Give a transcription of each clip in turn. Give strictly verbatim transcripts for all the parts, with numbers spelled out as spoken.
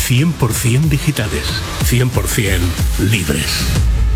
cien por ciento digitales, cien por ciento libres.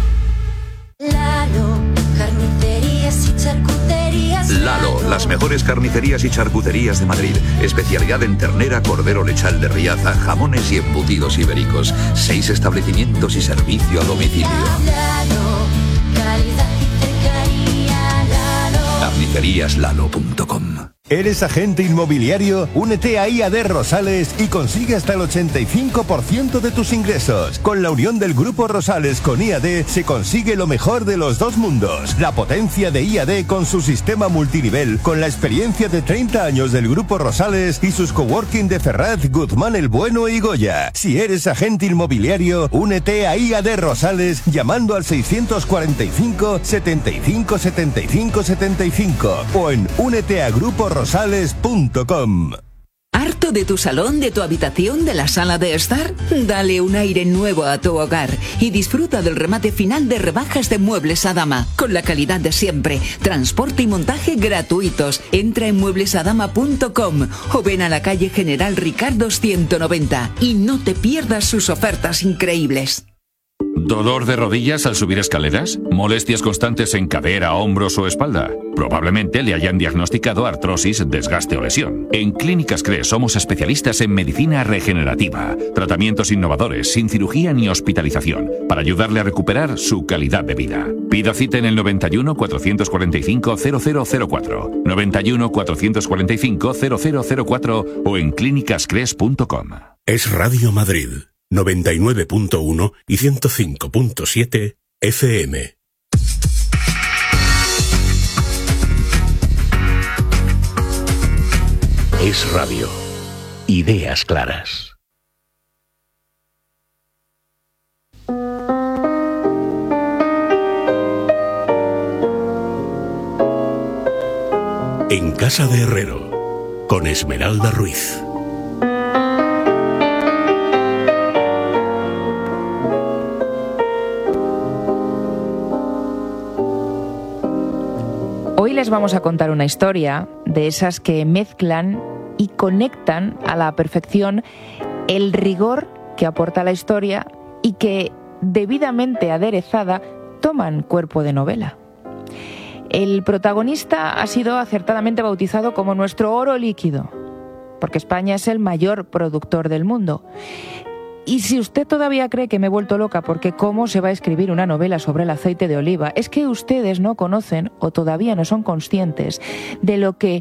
Lalo, carnicerías y charcuterías. Lalo, las mejores carnicerías y charcuterías de Madrid. Especialidad en ternera, cordero lechal de Riaza, jamones y embutidos ibéricos. Seis establecimientos y servicio a domicilio. Lalo, calidad y cercanía. Lalo. carnicerías lalo punto com. ¿Eres agente inmobiliario? Únete a I A D Rosales y consigue hasta el ochenta y cinco por ciento de tus ingresos. Con la unión del Grupo Rosales con I A D se consigue lo mejor de los dos mundos. La potencia de I A D con su sistema multinivel, con la experiencia de treinta años del Grupo Rosales y sus coworking de Ferraz, Guzmán el Bueno y Goya. Si eres agente inmobiliario, únete a I A D Rosales llamando al seiscientos cuarenta y cinco, setenta y cinco, setenta y cinco, setenta y cinco o en únete a grupo rosales punto com. ¿Harto de tu salón, de tu habitación, de la sala de estar? Dale un aire nuevo a tu hogar y disfruta del remate final de rebajas de Muebles Adama, con la calidad de siempre, transporte y montaje gratuitos. Entra en muebles adama punto com o ven a la calle General Ricardo ciento noventa y no te pierdas sus ofertas increíbles. ¿Dolor de rodillas al subir escaleras? ¿Molestias constantes en cadera, hombros o espalda? Probablemente le hayan diagnosticado artrosis, desgaste o lesión. En Clínicas C R E somos especialistas en medicina regenerativa, tratamientos innovadores, sin cirugía ni hospitalización, para ayudarle a recuperar su calidad de vida. Pida cita en el noventa y uno, cuatrocientos cuarenta y cinco, cero cero cero cuatro, noventa y uno, cuatrocientos cuarenta y cinco, cero cero cero cuatro o en clínicas cres punto com. Es Radio Madrid, noventa y nueve punto uno y ciento cinco punto siete F M. Es radio. Ideas claras. En Casa de Herrero, con Esmeralda Ruiz. Hoy les vamos a contar una historia de esas que mezclan y conectan a la perfección el rigor que aporta la historia y que, debidamente aderezada, toman cuerpo de novela. El protagonista ha sido acertadamente bautizado como nuestro oro líquido, porque España es el mayor productor del mundo. Y si usted todavía cree que me he vuelto loca porque cómo se va a escribir una novela sobre el aceite de oliva, es que ustedes no conocen o todavía no son conscientes de lo que,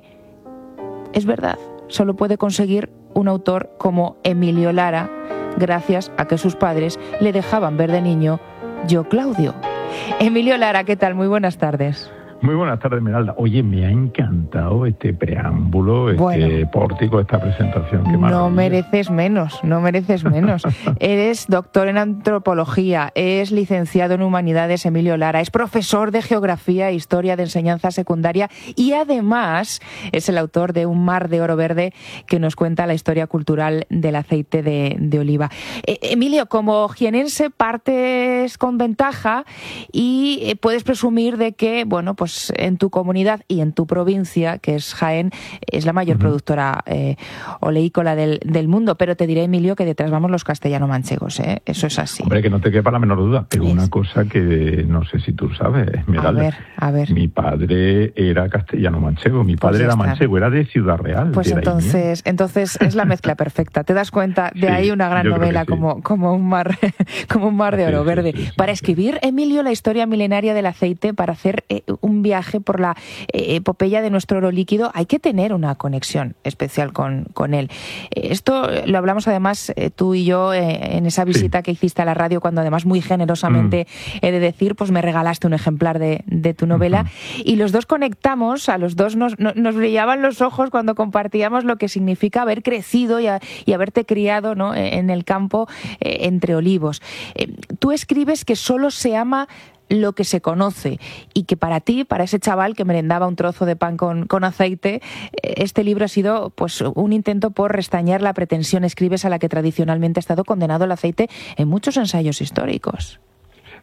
es verdad, solo puede conseguir un autor como Emilio Lara, gracias a que sus padres le dejaban ver de niño Yo Claudio. Emilio Lara, ¿qué tal? Muy buenas tardes. Muy buenas tardes, Esmeralda. Oye, me ha encantado este preámbulo, este bueno, pórtico, esta presentación. Qué maravilla. No mereces menos, no mereces menos. Eres doctor en antropología, es licenciado en humanidades, Emilio Lara, es profesor de geografía e historia de enseñanza secundaria y además es el autor de Un mar de oro verde que nos cuenta la historia cultural del aceite de, de oliva. Eh, Emilio, como jienense partes con ventaja y eh, puedes presumir de que, bueno, pues en tu comunidad y en tu provincia, que es Jaén, es la mayor uh-huh. productora eh, oleícola del, del mundo. Pero te diré, Emilio, que detrás vamos los castellano-manchegos, ¿eh? Eso es así. Hombre, que no te quepa la menor duda. Pero es una cosa que no sé si tú sabes, Esmeralda. A ver, a ver. Mi padre era castellano-manchego, mi padre pues era manchego, era de Ciudad Real. Pues entonces, entonces es la mezcla perfecta. Te das cuenta, de sí, ahí una gran novela sí. como, como, un mar, como un mar de oro sí, verde. Sí, sí, sí, para escribir, Emilio, la historia milenaria del aceite, para hacer eh, un viaje por la eh, epopeya de nuestro oro líquido, hay que tener una conexión especial con, con él. Eh, esto lo hablamos además eh, tú y yo eh, en esa visita sí. que hiciste a la radio, cuando además muy generosamente mm. he de decir, pues me regalaste un ejemplar de, de tu novela uh-huh. y los dos conectamos, a los dos nos, nos, nos brillaban los ojos cuando compartíamos lo que significa haber crecido y, a, y haberte criado, ¿no?, en el campo eh, entre olivos. Eh, tú escribes que solo se ama lo que se conoce y que para ti, para ese chaval que merendaba un trozo de pan con, con aceite, este libro ha sido pues un intento por restañar la pretensión, escribes, a la que tradicionalmente ha estado condenado el aceite en muchos ensayos históricos.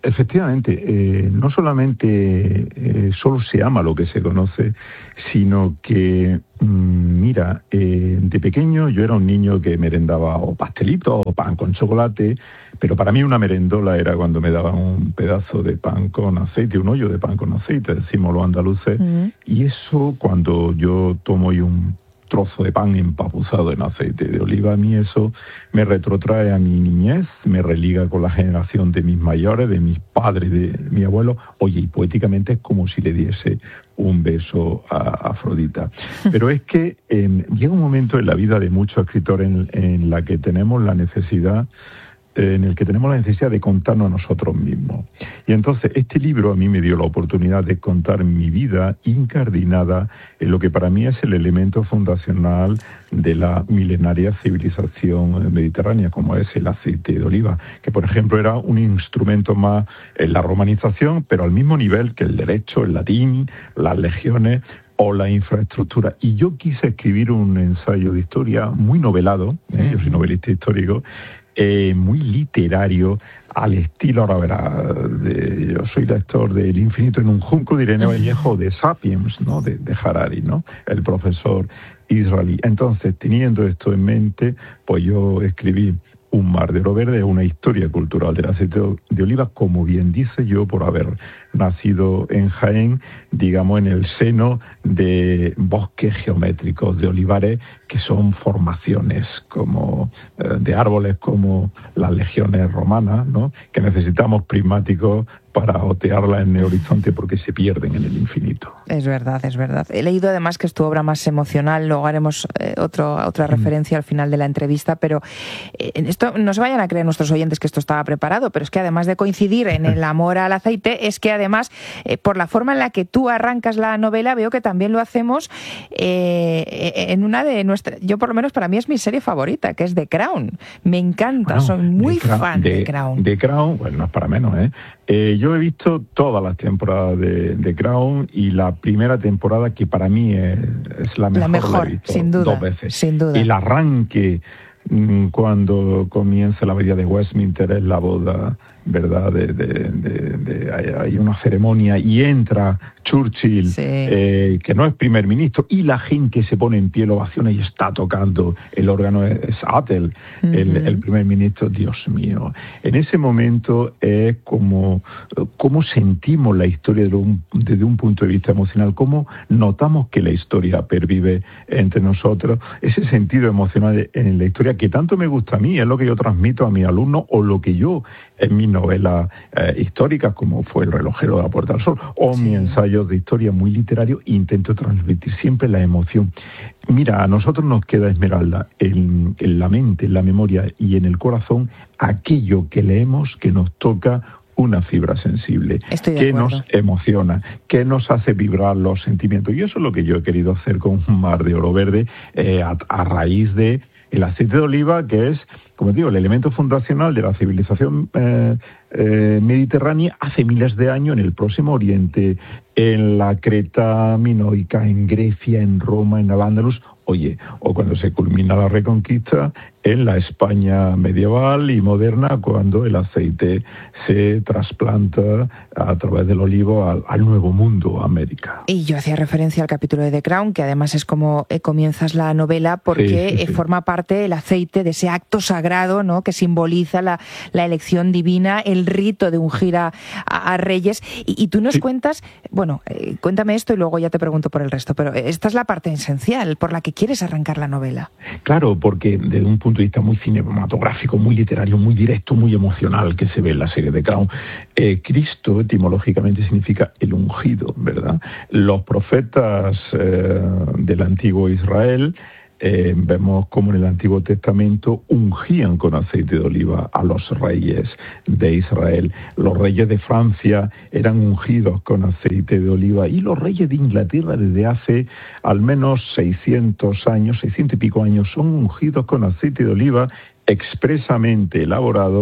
efectivamente, eh, no solamente eh, solo se ama lo que se conoce, sino que, mmm, mira, eh, de pequeño yo era un niño que merendaba o pastelito o pan con chocolate, pero para mí una merendola era cuando me daban un pedazo de pan con aceite, un hoyo de pan con aceite, decimos los andaluces, uh-huh. Y eso cuando yo tomo y un trozo de pan empapuzado en aceite de oliva, a mí eso me retrotrae a mi niñez, me religa con la generación de mis mayores, de mis padres, de mi abuelo. Oye, y poéticamente es como si le diese un beso a Afrodita. Pero es que eh, llega un momento en la vida de muchos escritores en, en la que tenemos la necesidad en el que tenemos la necesidad de contarnos a nosotros mismos. Y entonces este libro a mí me dio la oportunidad de contar mi vida incardinada en lo que para mí es el elemento fundacional de la milenaria civilización mediterránea, como es el aceite de oliva, que por ejemplo era un instrumento más en la romanización, pero al mismo nivel que el derecho, el latín, las legiones o la infraestructura. Y yo quise escribir un ensayo de historia muy novelado, ¿eh? Yo soy novelista histórico, Eh, muy literario, al estilo, ahora verá, de, yo soy lector de El infinito en un junco de Ireneo Vallejo, de Sapiens, ¿no? de, de Harari, ¿no? El profesor israelí. Entonces, teniendo esto en mente, pues yo escribí Un mar de oro verde, una historia cultural del aceite de oliva, como bien dice yo, por haber nacido en Jaén, digamos, en el seno de bosques geométricos de olivares, que son formaciones como eh, de árboles como las legiones romanas, ¿no? Que necesitamos prismáticos para otearla en el horizonte porque se pierden en el infinito. Es verdad, es verdad. He leído además que es tu obra más emocional, luego haremos eh, otro, otra referencia mm. al final de la entrevista, pero eh, esto no se vayan a creer nuestros oyentes que esto estaba preparado, pero es que además de coincidir en el amor al aceite, es que además, eh, por la forma en la que tú arrancas la novela, veo que también lo hacemos eh, en una de nuestras, yo por lo menos para mí es mi serie favorita, que es The Crown. Me encanta, bueno, soy muy de fan de, de Crown. De Crown, bueno, no es para menos, ¿eh? Eh, yo he visto todas las temporadas de, de Crown y la primera temporada, que para mí es, es la mejor, la mejor la he visto sin duda, dos veces. Sin duda. El arranque mmm, cuando comienza la abadía de Westminster es la boda, ¿verdad? De, de, de, de, hay, hay una ceremonia y entra Churchill, sí. eh, que no es primer ministro, y la gente se pone en pie, lo ovaciona y está tocando el órgano, es Attell, uh-huh. el, el primer ministro. Dios mío, en ese momento es como, como sentimos la historia desde un, desde un punto de vista emocional, cómo notamos que la historia pervive entre nosotros, ese sentido emocional en la historia que tanto me gusta a mí, es lo que yo transmito a mis alumnos, o lo que yo en mis novelas eh, históricas, como fue El relojero de la Puerta del Sol, o sí. mi ensayo de historia muy literario, intento transmitir siempre la emoción. Mira, a nosotros nos queda, Esmeralda, en, en la mente, en la memoria y en el corazón, aquello que leemos que nos toca una fibra sensible, que nos emociona, que nos hace vibrar los sentimientos. Y eso es lo que yo he querido hacer con Un mar de oro verde, eh, a, a raíz de el aceite de oliva, que es, como digo, el elemento fundacional de la civilización eh, eh, mediterránea hace miles de años en el Próximo Oriente, en la Creta minoica, en Grecia, en Roma, en Al-Ándalus, oye, o cuando se culmina la Reconquista, en la España medieval y moderna, cuando el aceite se trasplanta a través del olivo al, al Nuevo Mundo, a América. Y yo hacía referencia al capítulo de The Crown, que además es como eh, comienzas la novela, porque sí, sí, sí. Eh, forma parte el aceite de ese acto sagrado, ¿no?, que simboliza la, la elección divina, el rito de ungir a, a, a reyes. Y, y tú nos sí. cuentas, bueno, eh, cuéntame esto y luego ya te pregunto por el resto, pero esta es la parte esencial por la que quieres arrancar la novela. Claro, porque desde un punto de vista muy cinematográfico, muy literario, muy directo, muy emocional, que se ve en la serie de Crown, eh, Cristo etimológicamente significa el ungido, ¿verdad? Los profetas eh, del antiguo Israel, Eh, vemos como en el Antiguo Testamento ungían con aceite de oliva a los reyes de Israel. Los reyes de Francia eran ungidos con aceite de oliva, y los reyes de Inglaterra desde hace al menos seiscientos años, seiscientos y pico años, son ungidos con aceite de oliva expresamente elaborado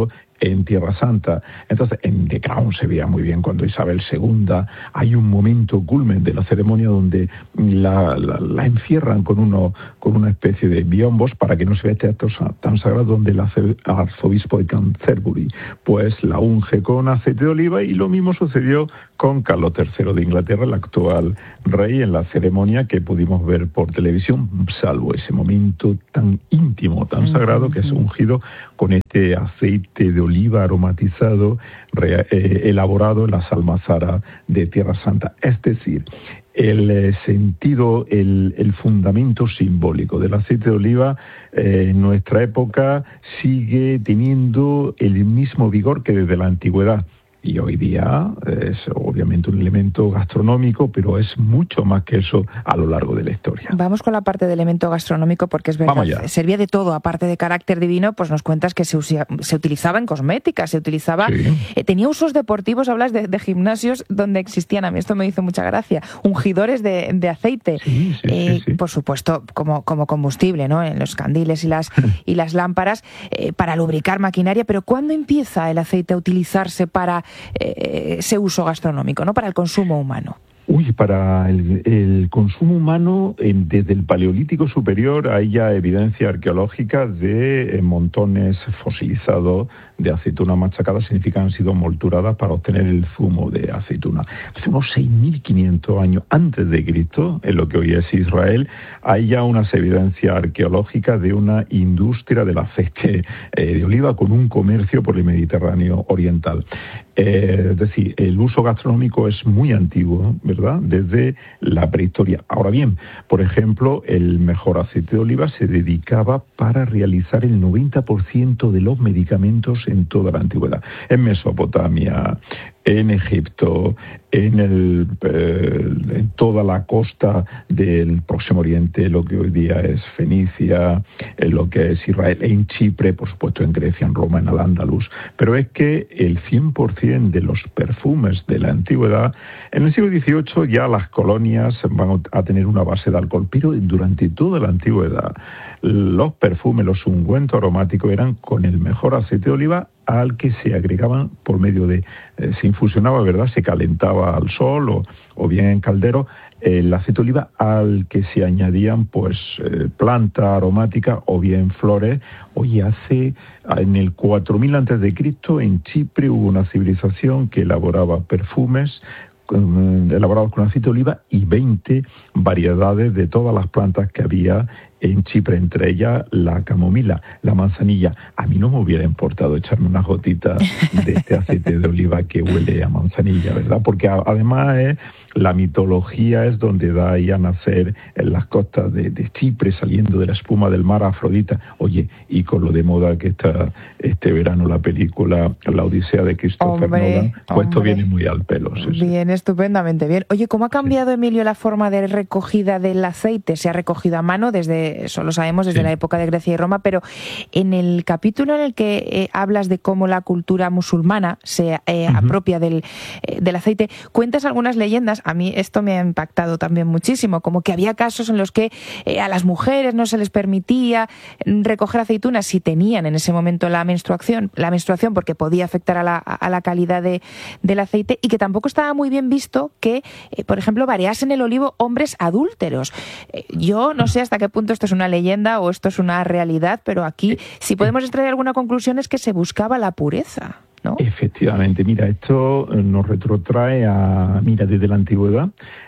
en Tierra Santa. Entonces, en The Crown se veía muy bien cuando Isabel segunda, hay un momento culmen de la ceremonia donde la, la, la encierran con uno con una especie de biombos para que no se vea este acto tan sagrado, donde el arzobispo de Canterbury pues la unge con aceite de oliva, y lo mismo sucedió con Carlos tercero de Inglaterra, el actual rey, en la ceremonia que pudimos ver por televisión, salvo ese momento tan íntimo, tan sagrado, que es ungido con este aceite de oliva aromatizado re, eh, elaborado en las almazaras de Tierra Santa. Es decir, el eh, sentido, el, el fundamento simbólico del aceite de oliva eh, en nuestra época sigue teniendo el mismo vigor que desde la antigüedad. Y hoy día es obviamente un elemento gastronómico, pero es mucho más que eso a lo largo de la historia. Vamos con la parte de elemento gastronómico, porque es verdad, servía de todo, aparte de carácter divino. Pues nos cuentas que se, usia, se utilizaba en cosmética, se utilizaba, sí. eh, tenía usos deportivos. Hablas de, de gimnasios donde existían, a mí esto me hizo mucha gracia, ungidores de, de aceite, sí, sí, eh, sí, sí. por supuesto como, como combustible, ¿no?, en los candiles y las, y las lámparas, eh, para lubricar maquinaria. Pero ¿cuándo empieza el aceite a utilizarse para Eh, ese uso gastronómico, ¿no?, para el consumo humano? Uy, para el, el consumo humano, en, desde el Paleolítico Superior hay ya evidencia arqueológica de eh, montones fosilizados de aceituna machacada, significa que han sido molturadas para obtener el zumo de aceituna. Hace unos seis mil quinientos años antes de Cristo, en lo que hoy es Israel, hay ya unas evidencias arqueológicas de una industria del aceite eh, de oliva con un comercio por el Mediterráneo oriental. Eh, es decir, el uso gastronómico es muy antiguo, ¿verdad?, desde la prehistoria. Ahora bien, por ejemplo, el mejor aceite de oliva se dedicaba para realizar el noventa por ciento de los medicamentos en toda la antigüedad. En Mesopotamia, en Egipto, en, el, eh, en toda la costa del Próximo Oriente, lo que hoy día es Fenicia, en lo que es Israel, en Chipre, por supuesto en Grecia, en Roma, en Al-Ándalus. Pero es que el cien por ciento de los perfumes de la antigüedad, en el siglo dieciocho ya las colonias van a tener una base de alcohol, pero durante toda la antigüedad los perfumes, los ungüentos aromáticos eran con el mejor aceite de oliva, al que se agregaban por medio de, eh, se infusionaba, ¿verdad?, se calentaba al sol o, o bien en caldero, eh, el aceite de oliva, al que se añadían pues eh, planta aromática o bien flores. Oye, hace, en el cuatro mil antes de Cristo, en Chipre hubo una civilización que elaboraba perfumes elaborados con aceite de oliva y veinte variedades de todas las plantas que había en Chipre, entre ellas la camomila, la manzanilla. A mí no me hubiera importado echarme unas gotitas de este aceite de oliva que huele a manzanilla, ¿verdad? Porque a, además es, la mitología es donde da ahí a nacer en las costas de, de Chipre, saliendo de la espuma del mar, Afrodita. Oye, y con lo de moda que está este verano la película La Odisea de Christopher hombre, Nolan, pues hombre. esto viene muy al pelo. Sí, bien, sí. Estupendamente bien. Oye, ¿cómo ha cambiado, sí. Emilio, la forma de recogida del aceite? Se ha recogido a mano desde, eso lo sabemos, desde sí. la época de Grecia y Roma, pero en el capítulo en el que eh, hablas de cómo la cultura musulmana se eh, uh-huh. apropia del, eh, del aceite, cuentas algunas leyendas. A mí esto me ha impactado también muchísimo, como que había casos en los que eh, a las mujeres no se les permitía recoger aceitunas si tenían en ese momento la menstruación, la menstruación porque podía afectar a la, a la calidad de, del aceite, y que tampoco estaba muy bien visto que, eh, por ejemplo, variasen el olivo hombres adúlteros. Eh, yo no sé hasta qué punto esto es una leyenda o esto es una realidad, pero aquí si podemos extraer alguna conclusión es que se buscaba la pureza, ¿no? Efectivamente, mira, esto nos retrotrae a, mira, desde la antigüedad.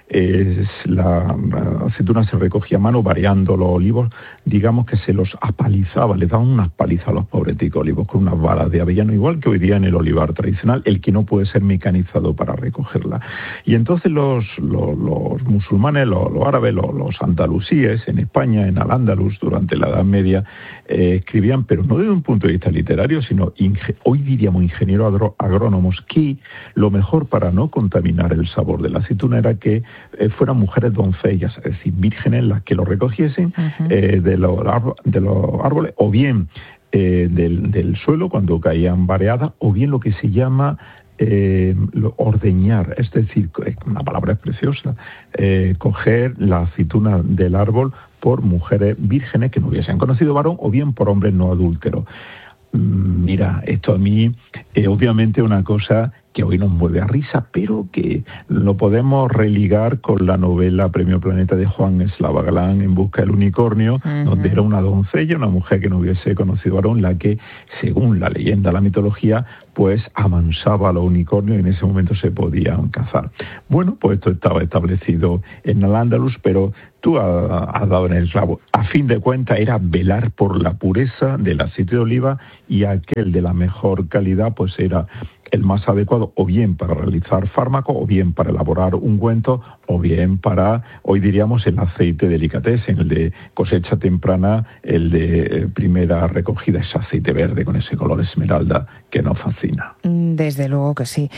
Es la, la aceituna se recogía a mano, variando los olivos, digamos que se los apalizaba, les daban unas palizas a los pobreticos olivos con unas varas de avellano, igual que hoy día en el olivar tradicional, el que no puede ser mecanizado para recogerla. Y entonces los, los, los musulmanes, los, los árabes, los, los andalusíes en España, en Al-Ándalus, durante la Edad Media, eh, escribían, pero no desde un punto de vista literario, sino inge- hoy diríamos ingenieros agro- agrónomos, que lo mejor para no contaminar el sabor de la aceituna era que Eh, fueran mujeres doncellas, es decir, vírgenes las que lo recogiesen uh-huh. eh, de, los arbo- de los árboles, o bien eh, del, del suelo cuando caían vareadas, o bien lo que se llama eh, ordeñar, es decir, una palabra es preciosa, eh, coger la aceituna del árbol por mujeres vírgenes que no hubiesen conocido varón, o bien por hombres no adúlteros. Mira, esto a mí, eh, obviamente una cosa que hoy nos mueve a risa, pero que lo podemos religar con la novela Premio Planeta de Juan Eslava Galán, En busca del unicornio, uh-huh. donde era una doncella, una mujer que no hubiese conocido varón, la que, según la leyenda, la mitología, pues amansaba a los unicornios y en ese momento se podían cazar. Bueno, pues esto estaba establecido en Al-Ándalus, pero tú has, has dado en el clavo. A fin de cuentas era velar por la pureza del aceite de oliva, y aquel de la mejor calidad pues era el más adecuado, o bien para realizar fármacos, o bien para elaborar ungüentos, o bien para, hoy diríamos, el aceite delicatessen, el de cosecha temprana, el de primera recogida, ese aceite verde con ese color esmeralda que nos fascina. Desde luego que sí.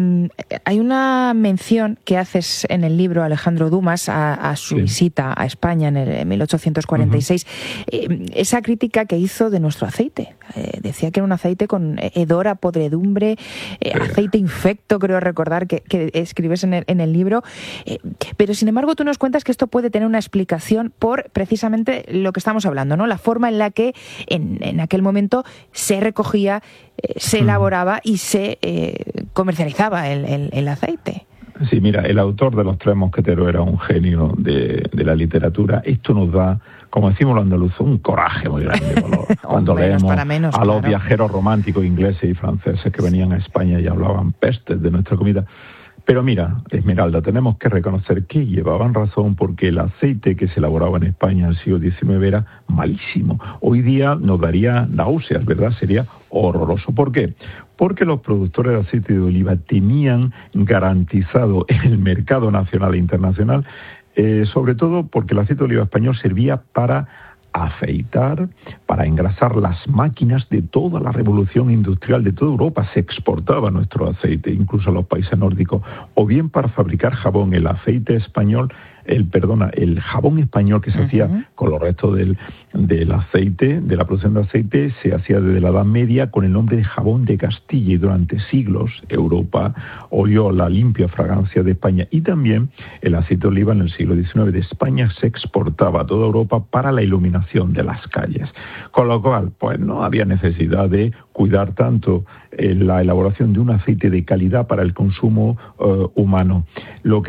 Hay una mención que haces en el libro, Alejandro Dumas, a, a su sí. visita a España en, el, en mil ochocientos cuarenta y seis. Uh-huh. Esa crítica que hizo de nuestro aceite. Decía que era un aceite con hedor a podredumbre, eh, aceite infecto, creo recordar que, que escribes en el, en el libro. Eh, pero sin embargo tú nos cuentas que esto puede tener una explicación por precisamente lo que estamos hablando, ¿no? La forma en la que en, en aquel momento se recogía, eh, se elaboraba y se eh, comercializaba el, el, el aceite. Sí, mira, el autor de Los Tres Mosqueteros era un genio de, de la literatura. Esto nos da, como decimos los andaluzos, un coraje muy grande cuando, cuando leemos menos, a los claro. viajeros románticos ingleses y franceses que venían a España y hablaban pestes de nuestra comida. Pero mira, Esmeralda, tenemos que reconocer que llevaban razón, porque el aceite que se elaboraba en España en el siglo diecinueve era malísimo. Hoy día nos daría náuseas, ¿verdad? Sería horroroso. ¿Por qué? Porque los productores de aceite de oliva tenían garantizado el mercado nacional e internacional, eh, sobre todo porque el aceite de oliva español servía para afeitar, para engrasar las máquinas de toda la revolución industrial de toda Europa. Se exportaba nuestro aceite, incluso a los países nórdicos, o bien para fabricar jabón. El aceite español, el perdona, el jabón español que se uh-huh. hacía con los restos del, del aceite, de la producción de aceite, se hacía desde la Edad Media con el nombre de jabón de Castilla, y durante siglos Europa olió la limpia fragancia de España. Y también el aceite de oliva en el siglo diecinueve de España se exportaba a toda Europa para la iluminación de las calles. Con lo cual, pues no había necesidad de cuidar tanto eh, la elaboración de un aceite de calidad para el consumo eh, humano. Lo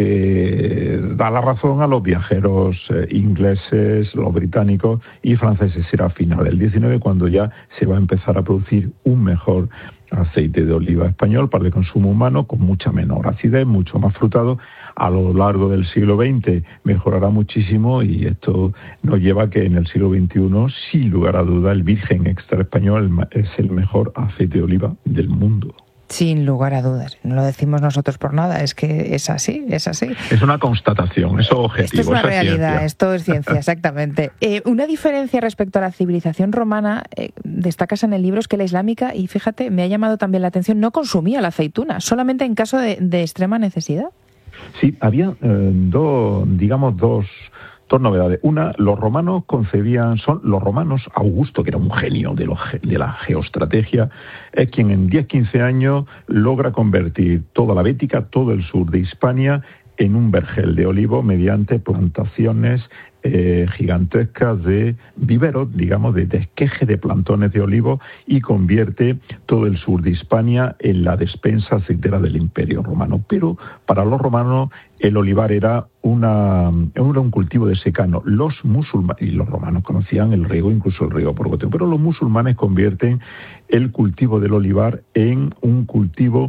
que da la razón a los viajeros eh, ingleses, los británicos y franceses será a final del diecinueve, cuando ya se va a empezar a producir un mejor aceite de oliva español para el consumo humano, con mucha menor acidez, mucho más frutado. A lo largo del siglo veinte mejorará muchísimo, y esto nos lleva a que en el siglo veintiuno, sin lugar a duda, el virgen extra español es el mejor aceite de oliva del mundo. Sin lugar a dudas. No lo decimos nosotros por nada, es que es así, es así. Es una constatación, es objetivo. Esto es una realidad, ciencia. Esto es ciencia, exactamente. Eh, una diferencia respecto a la civilización romana, eh, destacas en el libro, es que la islámica, y fíjate, me ha llamado también la atención, no consumía la aceituna, solamente en caso de, de extrema necesidad. Sí, había eh, dos, digamos, dos... Dos novedades. Una, los romanos concebían, son los romanos, Augusto, que era un genio de, lo, de la geoestrategia, es quien en diez a quince años logra convertir toda la Bética, todo el sur de Hispania, en un vergel de olivo mediante plantaciones eh, gigantescas de viveros, digamos, de desqueje de plantones de olivo, y convierte todo el sur de Hispania en la despensa aceitera del Imperio Romano. Pero para los romanos el olivar era, una, era un cultivo de secano. Los musulmanes, y los romanos conocían el riego, incluso el riego por goteo, pero los musulmanes convierten el cultivo del olivar en un cultivo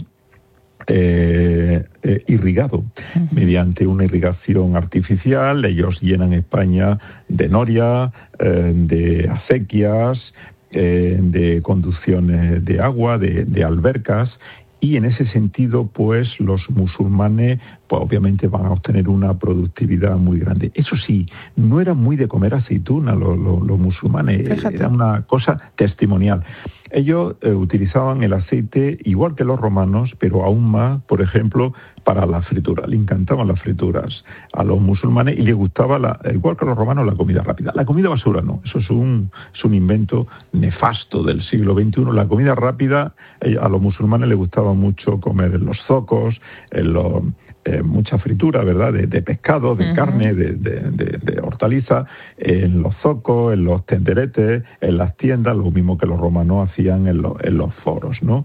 Eh, eh, irrigado uh-huh. mediante una irrigación artificial. Ellos llenan España de noria, eh, de acequias, eh, de conducciones de agua, de, de albercas, y en ese sentido, pues los musulmanes, pues obviamente van a obtener una productividad muy grande. Eso sí, no eran muy de comer aceituna los, los, los musulmanes. Fíjate. Era una cosa testimonial. Ellos eh, utilizaban el aceite igual que los romanos, pero aún más, por ejemplo, para la fritura. Le encantaban las frituras a los musulmanes, y les gustaba, la, igual que a los romanos, la comida rápida. La comida basura no, eso es un, es un invento nefasto del siglo veintiuno. La comida rápida, eh, a los musulmanes les gustaba mucho comer en los zocos, en los, eh, mucha fritura, ¿verdad?, de, de pescado, de uh-huh. carne, de, de, de, de hortaliza, en los zocos, en los tenderetes, en las tiendas, lo mismo que los romanos hacían en, lo, en los foros, ¿no?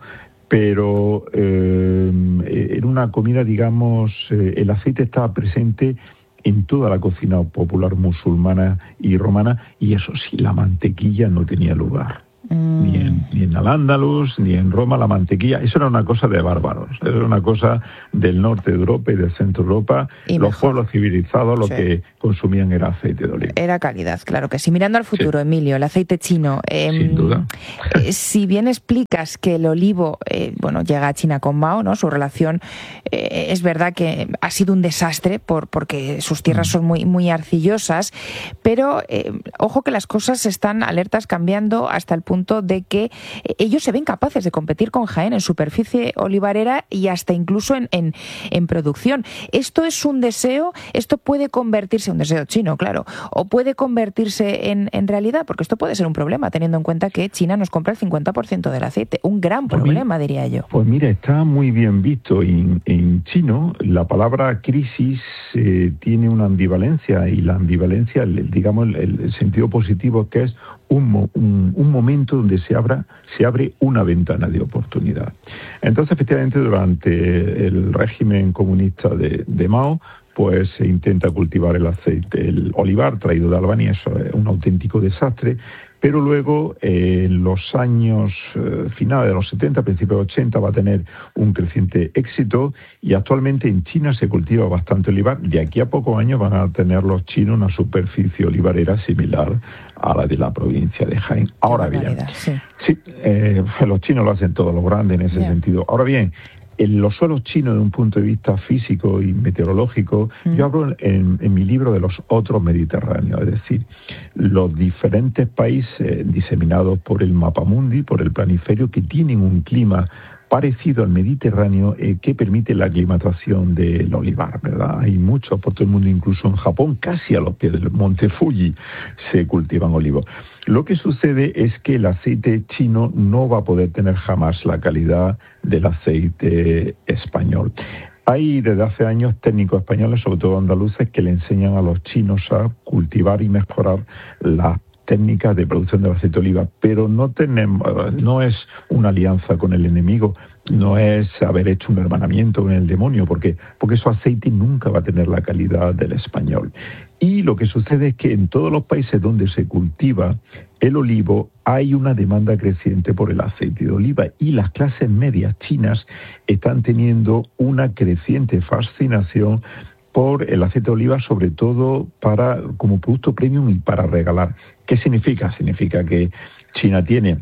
Pero eh, en una comida, digamos, eh, el aceite estaba presente en toda la cocina popular musulmana y romana, y eso sí, la mantequilla no tenía lugar. Mm. Ni en, ni en Al-Ándalus, ni en Roma la mantequilla. Eso era una cosa de bárbaros. Era una cosa del norte de Europa y del centro de Europa. Y los mejor. pueblos civilizados lo sí. que consumían era aceite de oliva. Era calidad, claro que sí. Mirando al futuro, sí. Emilio, el aceite chino. Eh, Sin duda. Eh, si bien explicas que el olivo, eh, bueno, llega a China con Mao, ¿no? Su relación, eh, es verdad que ha sido un desastre por porque sus tierras mm. son muy, muy arcillosas, pero eh, ojo que las cosas están alertas cambiando hasta el punto de que ellos se ven capaces de competir con Jaén en superficie olivarera y hasta incluso en, en, en producción. ¿Esto es un deseo? ¿Esto puede convertirse, un deseo chino, claro, o puede convertirse en, en realidad? Porque esto puede ser un problema, teniendo en cuenta que China nos compra el cincuenta por ciento del aceite. Un gran pues problema, mira, diría yo. Pues mira, está muy bien visto. En, en chino, la palabra crisis eh, tiene una ambivalencia, y la ambivalencia, el, digamos, el, el sentido positivo que es Un, un, un momento donde se abra se abre una ventana de oportunidad. Entonces, efectivamente, durante el régimen comunista de, de Mao, pues se intenta cultivar el aceite, el olivar traído de Albania. Eso es un auténtico desastre. Pero luego, eh, en los años eh, finales de los setenta, principios de ochenta, va a tener un creciente éxito, y actualmente en China se cultiva bastante olivar. De aquí a pocos años van a tener los chinos una superficie olivarera similar a la de la provincia de Jaén. Ahora bien, sí, sí eh, los chinos lo hacen todo lo grande en ese yeah. sentido. Ahora bien, en los suelos chinos, desde un punto de vista físico y meteorológico, mm. yo hablo en, en mi libro de los otros mediterráneos, es decir, los diferentes países diseminados por el mapamundi, por el planiferio, que tienen un clima parecido al Mediterráneo, eh, que permite la aclimatación del olivar, ¿verdad? Hay muchos por todo el mundo, incluso en Japón, casi a los pies del monte Fuji, se cultivan olivos. Lo que sucede es que el aceite chino no va a poder tener jamás la calidad del aceite español. Hay desde hace años técnicos españoles, sobre todo andaluces, que le enseñan a los chinos a cultivar y mejorar las técnicas de producción del aceite de oliva, pero no tenemos, no es una alianza con el enemigo, no es haber hecho un hermanamiento con el demonio, porque, porque su aceite nunca va a tener la calidad del español. Y lo que sucede es que en todos los países donde se cultiva el olivo hay una demanda creciente por el aceite de oliva, y las clases medias chinas están teniendo una creciente fascinación por el aceite de oliva, sobre todo para como producto premium y para regalar. ¿Qué significa? Significa que China tiene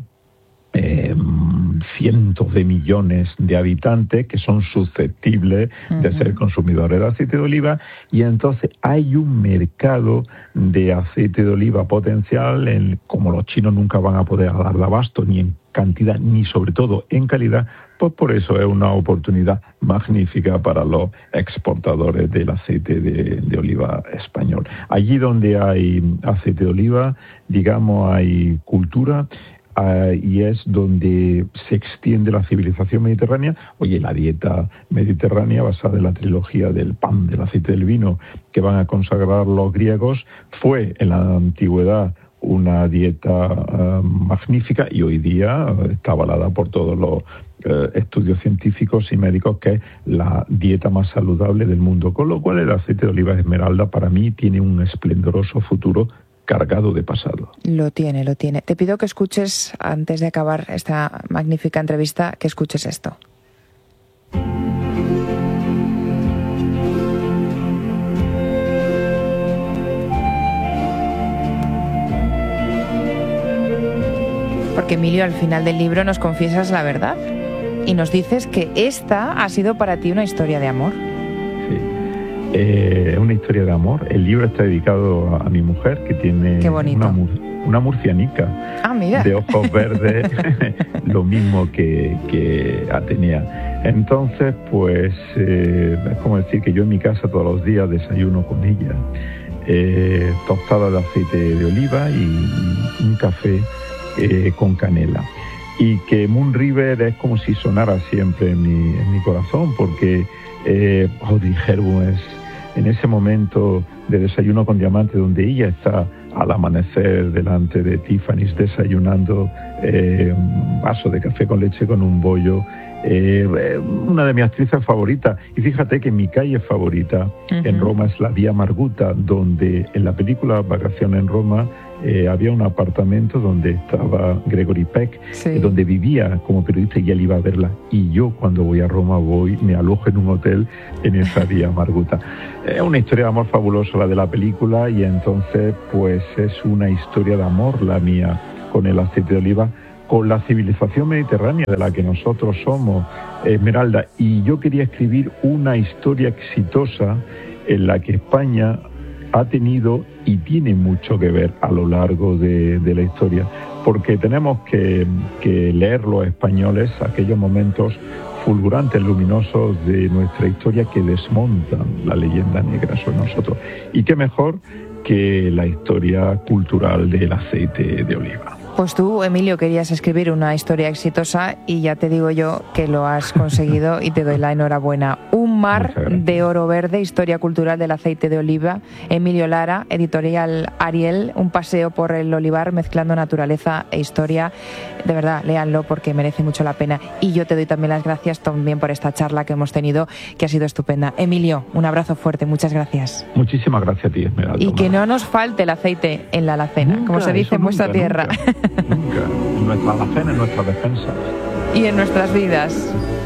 eh, cientos de millones de habitantes que son susceptibles uh-huh. de ser consumidores de aceite de oliva, y entonces hay un mercado de aceite de oliva potencial, en, como los chinos nunca van a poder dar de abasto ni en cantidad ni sobre todo en calidad, pues por eso es una oportunidad magnífica para los exportadores del aceite de, de oliva español. Allí donde hay aceite de oliva, digamos, hay cultura, uh, y es donde se extiende la civilización mediterránea. Oye, la dieta mediterránea, basada en la trilogía del pan, del aceite, del vino, que van a consagrar los griegos, fue en la antigüedad una dieta uh, magnífica, y hoy día está avalada por todos los uh, estudios científicos y médicos que es la dieta más saludable del mundo. Con lo cual el aceite de oliva esmeralda para mí tiene un esplendoroso futuro cargado de pasado. Lo tiene, lo tiene. Te pido que escuches, antes de acabar esta magnífica entrevista, que escuches esto. Porque, Emilio, al final del libro nos confiesas la verdad y nos dices que esta ha sido para ti una historia de amor. Sí, es eh, una historia de amor. El libro está dedicado a, a mi mujer, que tiene una, una murcianica ah, mira. de ojos verdes, lo mismo que, que Atenea. Entonces, pues, eh, es como decir que yo en mi casa todos los días desayuno con ella. Eh, tostada de aceite de oliva y, y un café Eh, con canela, y que Moon River es como si sonara siempre en mi, en mi corazón, porque eh, Audrey Hepburn es en ese momento de Desayuno con Diamante, donde ella está al amanecer delante de Tiffany's desayunando eh, un vaso de café con leche con un bollo. Eh, una de mis actrices favoritas. Y fíjate que mi calle favorita uh-huh. en Roma es la Vía Marguta, donde en la película Vacaciones en Roma eh, había un apartamento donde estaba Gregory Peck, sí. eh, donde vivía como periodista y él iba a verla. Y yo cuando voy a Roma voy, me alojo en un hotel en esa Vía Marguta. Es una historia de amor fabulosa la de la película, y entonces pues es una historia de amor la mía con el aceite de oliva, con la civilización mediterránea de la que nosotros somos, Esmeralda. Y yo quería escribir una historia exitosa en la que España ha tenido y tiene mucho que ver a lo largo de, de la historia, porque tenemos que, que leer los españoles aquellos momentos fulgurantes, luminosos de nuestra historia que desmontan la leyenda negra sobre nosotros. Y qué mejor que la historia cultural del aceite de oliva. Pues tú, Emilio, querías escribir una historia exitosa y ya te digo yo que lo has conseguido y te doy la enhorabuena. Un mar de oro verde, historia cultural del aceite de oliva. Emilio Lara, editorial Ariel, un paseo por el olivar mezclando naturaleza e historia. De verdad, léanlo porque merece mucho la pena. Y yo te doy también las gracias también por esta charla que hemos tenido, que ha sido estupenda. Emilio, un abrazo fuerte, muchas gracias. Muchísimas gracias a ti, Esmeralda. Y que no nos falte el aceite en la alacena, nunca, como se dice en vuestra nunca, tierra. Nunca. Nunca. En nuestra alacena, en nuestra defensa. Y en nuestras vidas.